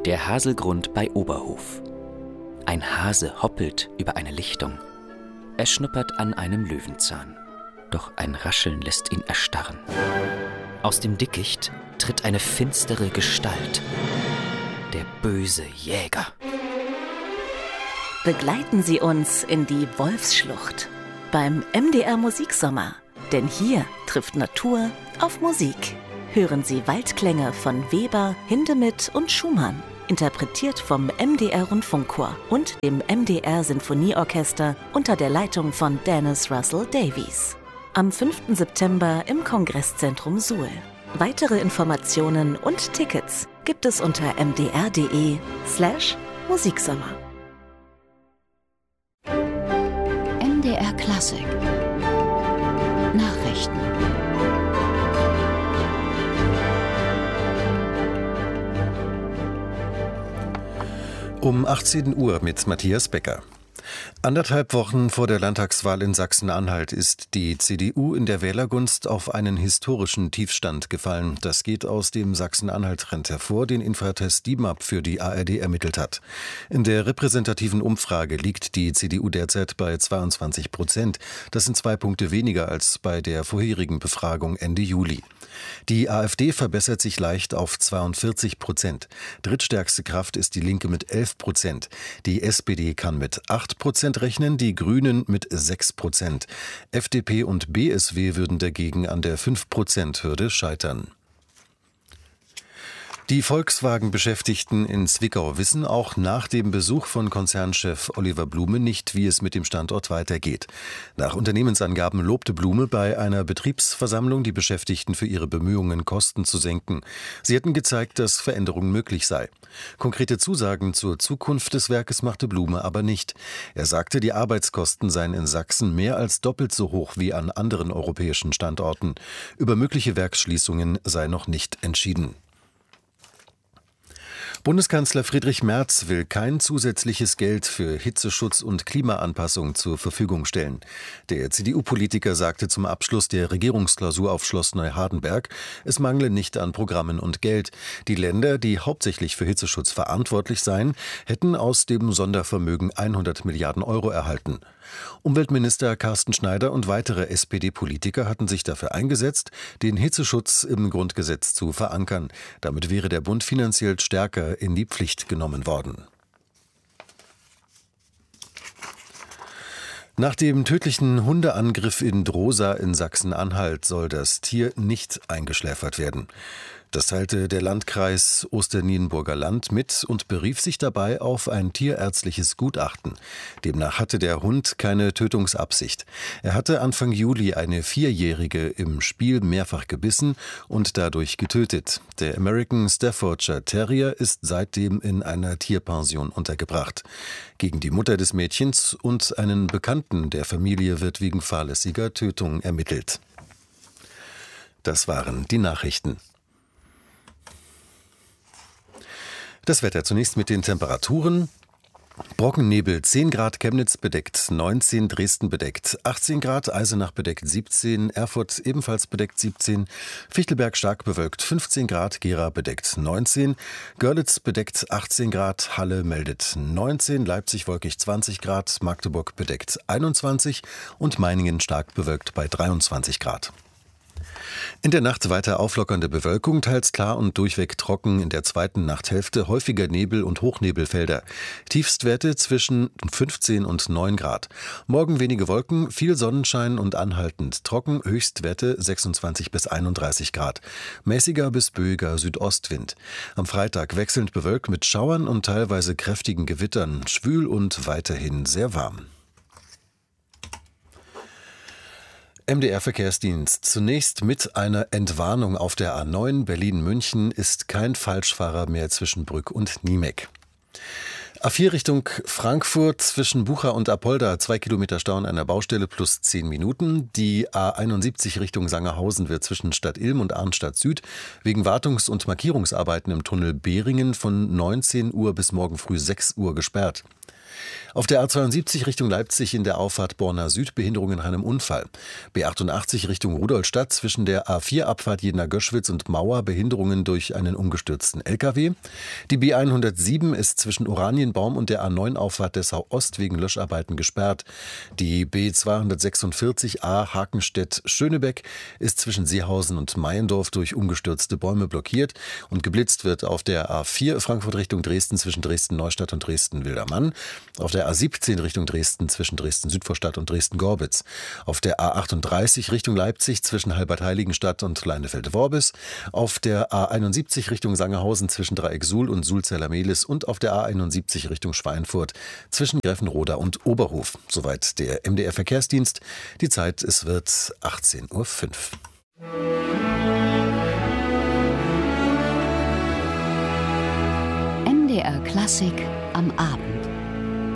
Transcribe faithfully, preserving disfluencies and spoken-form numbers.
Der Haselgrund bei Oberhof. Ein Hase hoppelt über eine Lichtung. Er schnuppert an einem Löwenzahn. Doch ein Rascheln lässt ihn erstarren. Aus dem Dickicht tritt eine finstere Gestalt. Der böse Jäger. Begleiten Sie uns in die Wolfsschlucht beim M D R Musiksommer. Denn hier trifft Natur auf Musik. Hören Sie Waldklänge von Weber, Hindemith und Schumann. Interpretiert vom M D R Rundfunkchor und dem M D R Sinfonieorchester unter der Leitung von Dennis Russell Davies. Am fünften September im Kongresszentrum Suhl. Weitere Informationen und Tickets gibt es unter mdr.de slash Musiksommer. M D R Klassik. Nachrichten. Um achtzehn Uhr mit Matthias Becker. Anderthalb Wochen vor der Landtagswahl in Sachsen-Anhalt ist die C D U in der Wählergunst auf einen historischen Tiefstand gefallen. Das geht aus dem Sachsen-Anhalt-Trend hervor, den Infratest D I M A P für die A R D ermittelt hat. In der repräsentativen Umfrage liegt die C D U derzeit bei zweiundzwanzig Prozent. Das sind zwei Punkte weniger als bei der vorherigen Befragung Ende Juli. Die AfD verbessert sich leicht auf zweiundvierzig Prozent. Drittstärkste Kraft ist die Linke mit elf Prozent. Die S P D kann mit acht Prozent rechnen, die Grünen mit sechs Prozent. F D P und B S W würden dagegen an der fünf Prozent Hürde scheitern. Die Volkswagen-Beschäftigten in Zwickau wissen auch nach dem Besuch von Konzernchef Oliver Blume nicht, wie es mit dem Standort weitergeht. Nach Unternehmensangaben lobte Blume bei einer Betriebsversammlung die Beschäftigten für ihre Bemühungen, Kosten zu senken. Sie hätten gezeigt, dass Veränderung möglich sei. Konkrete Zusagen zur Zukunft des Werkes machte Blume aber nicht. Er sagte, die Arbeitskosten seien in Sachsen mehr als doppelt so hoch wie an anderen europäischen Standorten. Über mögliche Werksschließungen sei noch nicht entschieden. Bundeskanzler Friedrich Merz will kein zusätzliches Geld für Hitzeschutz und Klimaanpassung zur Verfügung stellen. Der C D U-Politiker sagte zum Abschluss der Regierungsklausur auf Schloss Neuhardenberg, es mangle nicht an Programmen und Geld. Die Länder, die hauptsächlich für Hitzeschutz verantwortlich seien, hätten aus dem Sondervermögen hundert Milliarden Euro erhalten. Umweltminister Carsten Schneider und weitere S P D-Politiker hatten sich dafür eingesetzt, den Hitzeschutz im Grundgesetz zu verankern. Damit wäre der Bund finanziell stärker in die Pflicht genommen worden. Nach dem tödlichen Hundeangriff in Drosa in Sachsen-Anhalt soll das Tier nicht eingeschläfert werden. Das teilte der Landkreis Osternienburger Land mit und berief sich dabei auf ein tierärztliches Gutachten. Demnach hatte der Hund keine Tötungsabsicht. Er hatte Anfang Juli eine Vierjährige im Spiel mehrfach gebissen und dadurch getötet. Der American Staffordshire Terrier ist seitdem in einer Tierpension untergebracht. Gegen die Mutter des Mädchens und einen Bekannten der Familie wird wegen fahrlässiger Tötung ermittelt. Das waren die Nachrichten. Das Wetter zunächst mit den Temperaturen. Brockennebel zehn Grad, Chemnitz bedeckt neunzehn, Dresden bedeckt achtzehn Grad, Eisenach bedeckt siebzehn, Erfurt ebenfalls bedeckt siebzehn, Fichtelberg stark bewölkt fünfzehn Grad, Gera bedeckt neunzehn, Görlitz bedeckt achtzehn Grad, Halle meldet neunzehn, Leipzig wolkig zwanzig Grad, Magdeburg bedeckt einundzwanzig und Meiningen stark bewölkt bei dreiundzwanzig Grad. In der Nacht weiter auflockernde Bewölkung, teils klar und durchweg trocken. In der zweiten Nachthälfte häufiger Nebel und Hochnebelfelder. Tiefstwerte zwischen fünfzehn und neun Grad. Morgen wenige Wolken, viel Sonnenschein und anhaltend trocken. Höchstwerte sechsundzwanzig bis einunddreißig Grad. Mäßiger bis böiger Südostwind. Am Freitag wechselnd bewölkt mit Schauern und teilweise kräftigen Gewittern. Schwül und weiterhin sehr warm. M D R-Verkehrsdienst. Zunächst mit einer Entwarnung auf der A neun Berlin-München ist kein Falschfahrer mehr zwischen Brück und Niemek. A vier Richtung Frankfurt zwischen Bucha und Apolda, zwei Kilometer Stau an einer Baustelle plus zehn Minuten. Die A einundsiebzig Richtung Sangerhausen wird zwischen Stadt Ilm und Arnstadt Süd wegen Wartungs- und Markierungsarbeiten im Tunnel Behringen von neunzehn Uhr bis morgen früh sechs Uhr gesperrt. Auf der A zweiundsiebzig Richtung Leipzig in der Auffahrt Borna Süd Behinderungen nach einem Unfall. B achtundachtzig Richtung Rudolstadt zwischen der A vier Abfahrt Jena-Göschwitz und Mauer Behinderungen durch einen umgestürzten L K W. Die B hundertsieben ist zwischen Oranienbaum und der A neun Auffahrt Dessau Ost wegen Löscharbeiten gesperrt. Die B zweihundertsechsundvierzig A Hakenstedt-Schönebeck ist zwischen Seehausen und Meiendorf durch umgestürzte Bäume blockiert und geblitzt wird auf der A vier Frankfurt Richtung Dresden zwischen Dresden-Neustadt und Dresden-Wildermann. Auf der A siebzehn Richtung Dresden zwischen Dresden-Südvorstadt und Dresden-Gorbitz. Auf der A achtunddreißig Richtung Leipzig zwischen Halbert-Heiligenstadt und Leinefelde-Worbis. Auf der A einundsiebzig Richtung Sangerhausen zwischen Dreieck-Suhl und Sulzerla-Mehlis und auf der A einundsiebzig Richtung Schweinfurt zwischen Greffenroda und Oberhof. Soweit der M D R-Verkehrsdienst. Die Zeit, es wird achtzehn Uhr fünf. M D R Klassik am Abend.